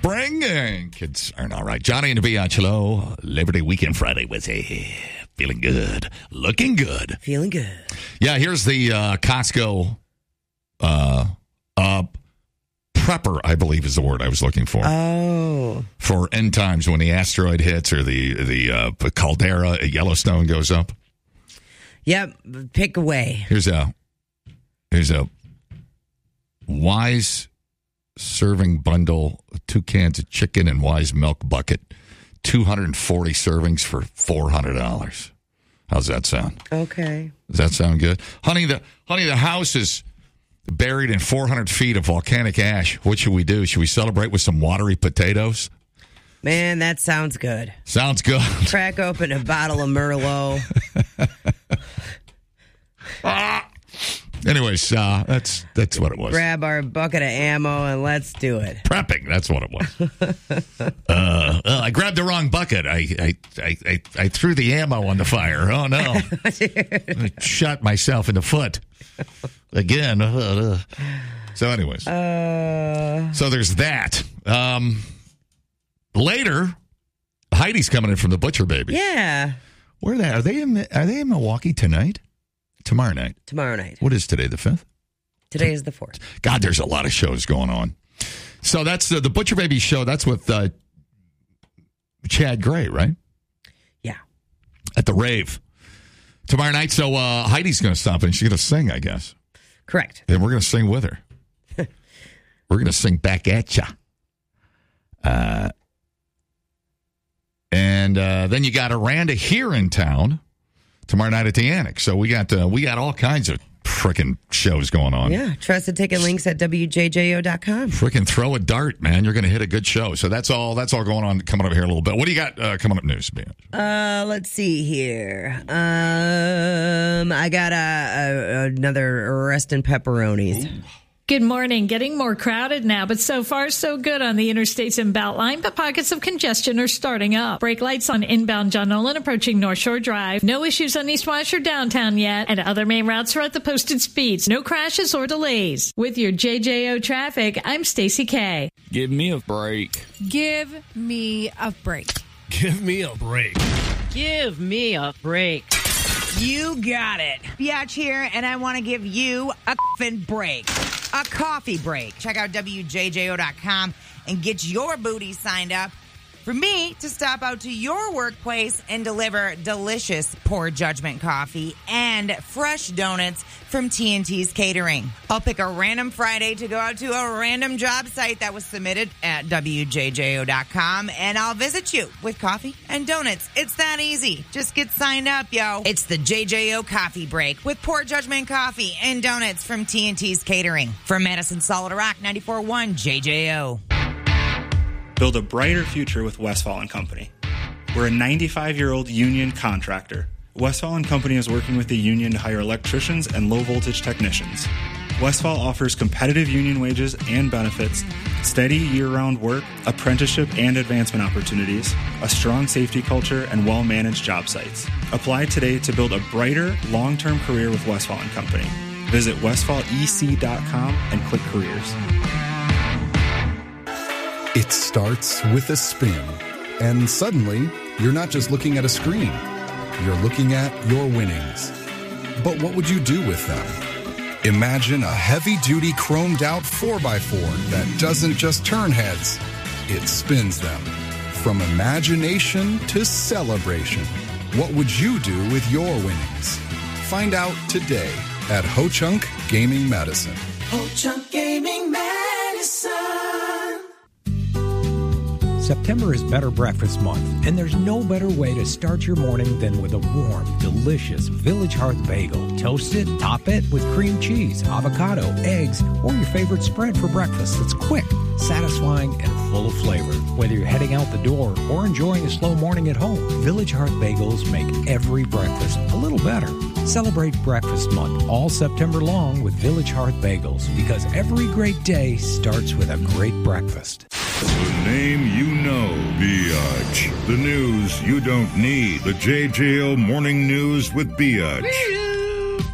spring, and kids aren't all right. Johnny and the Bianchelo, Labor Day weekend Friday with a feeling good, looking good. Feeling good. Yeah, here's the Costco prepper, I believe is the word I was looking for. Oh. For end times when the asteroid hits or the caldera at Yellowstone goes up. Yep, pick away. Here's a Wise serving bundle, 2 cans of chicken and Wise milk bucket, 240 servings for $400. How's that sound? Okay. Does that sound good? Honey, the house is buried in 400 feet of volcanic ash. What should we do? Should we celebrate with some watery potatoes? Man, that sounds good. Sounds good. Crack open a bottle of Merlot. Anyways, that's what it was. Grab our bucket of ammo and let's do it. Prepping, that's what it was. I grabbed the wrong bucket. I threw the ammo on the fire. Oh, no. I shot myself in the foot. Again. So anyways. So there's that. Later, Heidi's coming in from the Butcher Baby. Yeah. Where are they? Are they in Milwaukee tonight? Tomorrow night. Tomorrow night. What is today, the 5th? Today is the 4th. God, there's a lot of shows going on. So that's the Butcher Baby show. That's with Chad Gray, right? Yeah. At the rave. Tomorrow night. So Heidi's going to stop and she's going to sing, I guess. Correct. And we're going to sing with her. We're going to sing back at ya. And then you got Aranda here in town tomorrow night at the Annex. So we got all kinds of frickin' shows going on. Yeah, trusted ticket links at WJJO.com. Frickin' throw a dart, man. You're going to hit a good show. So that's all going on coming up here a little bit. What do you got coming up news, Ben? Let's see here. I got another arrest in pepperonis. Good morning. Getting more crowded now, but so far so good on the interstates and Beltline, but pockets of congestion are starting up. Brake lights on inbound John Nolan approaching North Shore Drive. No issues on East Washer downtown yet, and other main routes are at the posted speeds. No crashes or delays. With your JJO traffic, I'm Stacey K. Give me a break. Give me a break. Give me a break. Give me a break. You got it. Biatch here, and I want to give you a f***ing break. A coffee break. Check out WJJO.com and get your booty signed up for me to stop out to your workplace and deliver delicious Poor Judgment coffee and fresh donuts from TNT's Catering. I'll pick a random Friday to go out to a random job site that was submitted at WJJO.com, and I'll visit you with coffee and donuts. It's that easy. Just get signed up, yo. It's the JJO Coffee Break with Poor Judgment coffee and donuts from TNT's Catering. From Madison Solid Rock, 94.1 JJO. Build a brighter future with Westfall & Company. We're a 95-year-old union contractor. Westfall & Company is working with the union to hire electricians and low-voltage technicians. Westfall offers competitive union wages and benefits, steady year-round work, apprenticeship and advancement opportunities, a strong safety culture, and well-managed job sites. Apply today to build a brighter, long-term career with Westfall & Company. Visit westfallec.com and click careers. It starts with a spin, and suddenly, you're not just looking at a screen. You're looking at your winnings. But what would you do with them? Imagine a heavy-duty chromed-out 4x4 that doesn't just turn heads, it spins them. From imagination to celebration, what would you do with your winnings? Find out today at Ho-Chunk Gaming Medicine. Ho-Chunk Gaming Medicine. September is Better Breakfast Month, and there's no better way to start your morning than with a warm, delicious Village Hearth bagel. Toast it, top it with cream cheese, avocado, eggs, or your favorite spread for breakfast that's quick, satisfying, and full of flavor. Whether you're heading out the door or enjoying a slow morning at home, Village Hearth bagels make every breakfast a little better. Celebrate Breakfast Month all September long with Village Hearth bagels, because every great day starts with a great breakfast. The name you know, Biatch. The news you don't need. The JJO Morning News with Biatch.